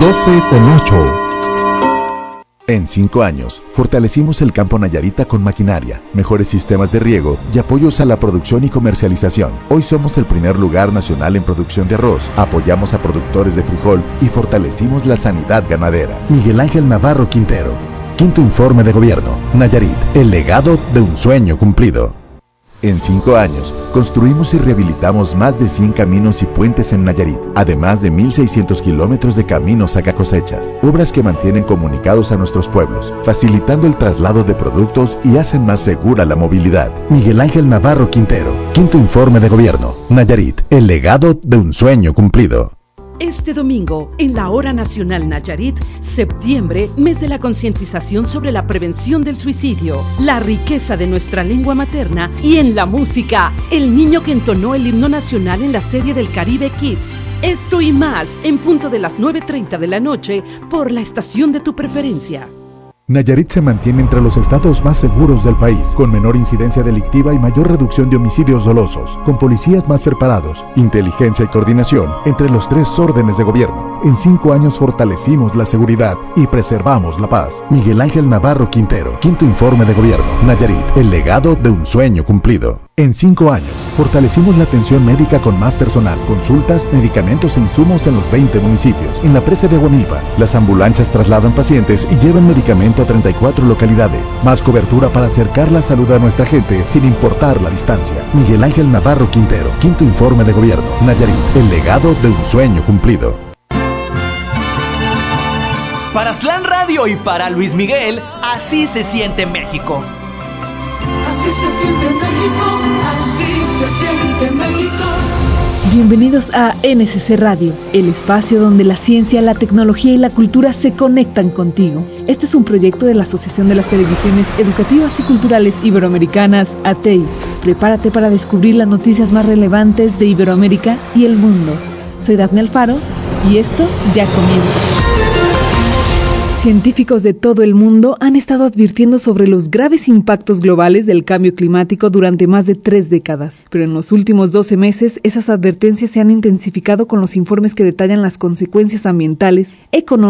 12:08. En 5 años, fortalecimos el campo Nayarita con maquinaria, mejores sistemas de riego y apoyos a la producción y comercialización. Hoy somos el primer lugar nacional en producción de arroz, apoyamos a productores de frijol y fortalecimos la sanidad ganadera. Miguel Ángel Navarro Quintero. Quinto informe de gobierno. Nayarit, el legado de un sueño cumplido. En 5 años, construimos y rehabilitamos más de 100 caminos y puentes en Nayarit, además de 1,600 kilómetros de caminos sacacosechas, obras que mantienen comunicados a nuestros pueblos, facilitando el traslado de productos y hacen más segura la movilidad. Miguel Ángel Navarro Quintero, quinto informe de gobierno. Nayarit, el legado de un sueño cumplido. Este domingo, en la Hora Nacional Nayarit, septiembre, mes de la concientización sobre la prevención del suicidio, la riqueza de nuestra lengua materna y en la música, el niño que entonó el himno nacional en la serie del Caribe Kids. Esto y más, en punto de las 9:30 de la noche, por la estación de tu preferencia. Nayarit se mantiene entre los estados más seguros del país, con menor incidencia delictiva y mayor reducción de homicidios dolosos, con policías más preparados, inteligencia y coordinación entre los 3 órdenes de gobierno. En 5 años fortalecimos la seguridad y preservamos la paz. Miguel Ángel Navarro Quintero, quinto informe de gobierno. Nayarit, el legado de un sueño cumplido. En 5 años, fortalecimos la atención médica con más personal, consultas, medicamentos e insumos en los 20 municipios. En la presa de Aguamilpa, las ambulancias trasladan pacientes y llevan medicamento a 34 localidades. Más cobertura para acercar la salud a nuestra gente sin importar la distancia. Miguel Ángel Navarro Quintero, quinto informe de gobierno. Nayarit, el legado de un sueño cumplido. Para Aztlán Radio y para Luis Miguel, así se siente México. Así se siente México, así se siente México. Bienvenidos a NSC Radio, el espacio donde la ciencia, la tecnología y la cultura se conectan contigo. Este es un proyecto de la Asociación de las Televisiones Educativas y Culturales Iberoamericanas, ATEI. Prepárate para descubrir las noticias más relevantes de Iberoamérica y el mundo. Soy Dafne Alfaro y esto ya comienza. Científicos de todo el mundo han estado advirtiendo sobre los graves impactos globales del cambio climático durante más de 3 décadas. Pero en los últimos 12 meses, esas advertencias se han intensificado con los informes que detallan las consecuencias ambientales, económicas,